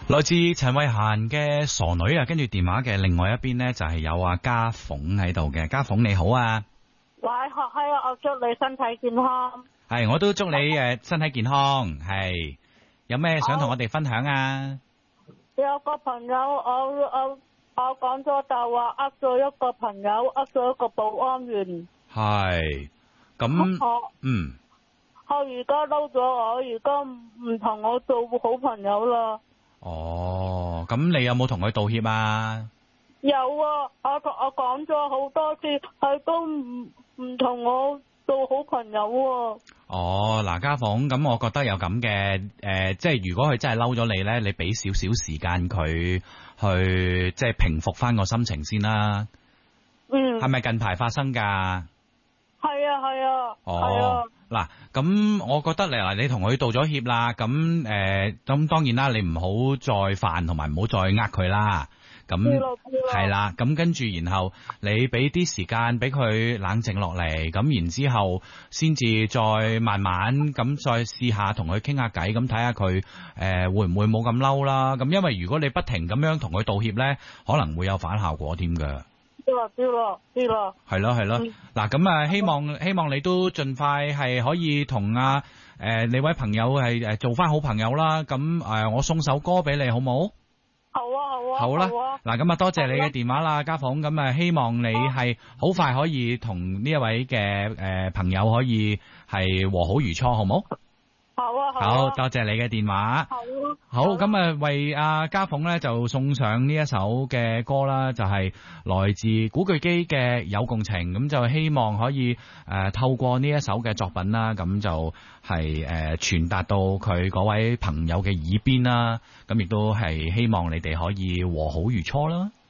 來自陳慧嫻嘅傻女啊，跟住電話嘅另外一邊呢，就係有阿家鳳喺度嘅。家鳳你好啊， 喂，係啊，我祝你身體健康。 係，我都祝你身體健康。係，有咩想同我哋分享啊？ 有個朋友，我講咗大話，呃咗一個朋友，呃咗一個保安員。 係，咁我而家嬲咗，我而家唔同我做好朋友啦。 哦，咁你有冇同佢道歉啊？ 有啊，我講咗好多次，佢都唔同我做好朋友啊。 哦，嗱，家鳳，咁我覺得有咁嘅，即係如果佢真係嬲咗你咧，你俾少少時間佢去即係平復翻個心情先啦。係咪近排發生㗎？ 係啊，係啊。 哦。嗱，咁我覺得你同佢道咗歉啦，咁當然啦，你唔好再犯同埋唔好再佢啦。咁係啦，咁跟住然後你俾啲時間俾佢冷靜落嚟，咁然之後先至再慢慢咁再試下同佢傾下偈，咁睇下佢會唔會冇咁嬲啦。咁因為如果你不停咁樣同佢道歉咧，可能會有反效果添㗎。知啦。係咯。嗱，咁啊，希望你都盡快係可以同你位朋友係做翻好朋友啦。咁我送首歌俾你好冇？好啦。嗱，咁啊，多謝你嘅電話啦，家鳳。咁啊，希望你係好快可以同呢一位嘅朋友可以係和好如初，好冇？好，多謝你嘅電話。好，咁啊，為阿家鳳咧就送上呢一首嘅歌啦，就係來自古巨基嘅《有共情》。咁就希望可以透過呢一首嘅作品啦，咁就係傳達到佢嗰位朋友嘅耳邊啦。咁亦都係希望你哋可以和好如初啦。